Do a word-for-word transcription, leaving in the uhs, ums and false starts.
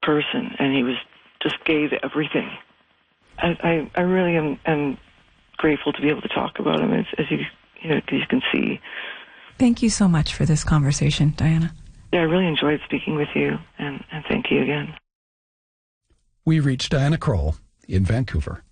person, and he was just gave everything. I, I, I really am, am grateful to be able to talk about him, as, as you, you know, as you can see. Thank you so much for this conversation, Diana. Yeah, I really enjoyed speaking with you, and, and thank you again. We reached Diana Kroll in Vancouver.